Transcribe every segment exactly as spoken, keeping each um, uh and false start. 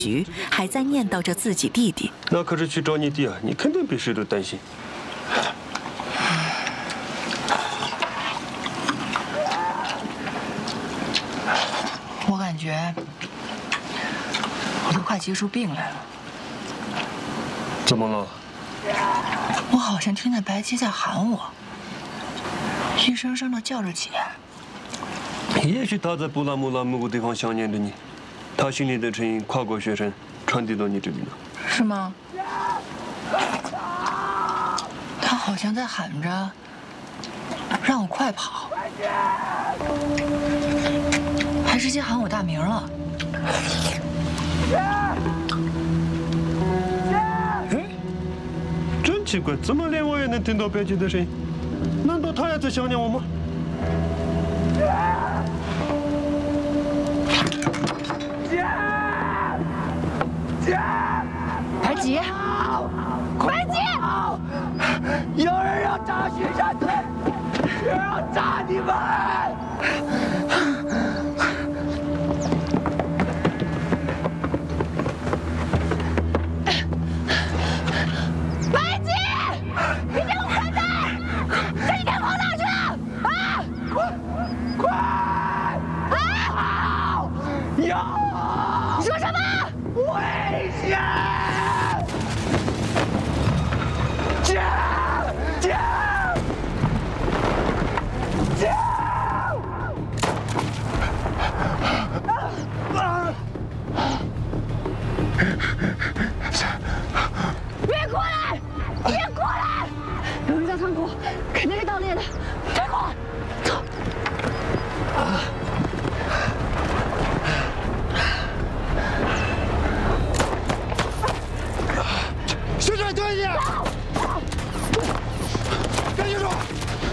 局还在念叨着自己弟弟。 那可是去找你弟啊，你肯定比谁都担心。 我感觉我都快结出病来了。 怎么了？ 我好像听见白姬在喊我，一声声的叫着姐。 也许他在布拉姆拉某个地方想念着你，他心里的声音跨过雪山，传递到你这里了。 是吗？他好像在喊着让我快跑，还直接喊我大名了。 哎，真奇怪，怎么连我也能听到白姬的声音？难道他也在想念我吗？ 白姬， 白姬，有人要炸雪山村，有人要炸你们！白姬，你这个混蛋，这几天跑哪去了？啊！快，快！啊！有！你说什么？危险！姐，姐，姐！别过来！别过来！有人在仓库，肯定是盗猎的。别过来！走。啊！ 学长，等一下！赶紧说！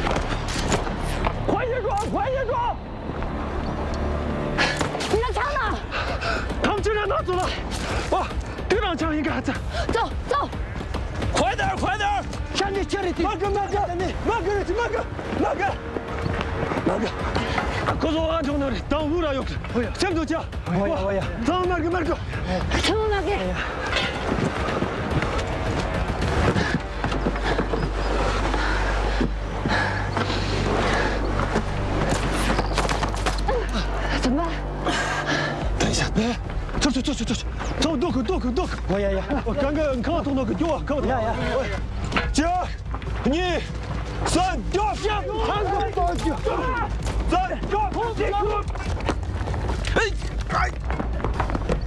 快些装，快些装！你的枪呢？ 他们竟然拿走了！哇，队长枪应该还在。 走走， 快点，快点！ 山里这里的， 慢个，慢个，慢个，慢个，慢个，慢个！可是我安全那里，当污染有。先走家。 我呀我呀， 走慢个，慢个。 什么马给？怎么办？ 等一下，哎，走走走走走，走多口多口多口。我呀呀， 我刚刚看到那个丢啊，看到呀呀， 姐，你三掉下，三个包酒，三个空气。哎哎。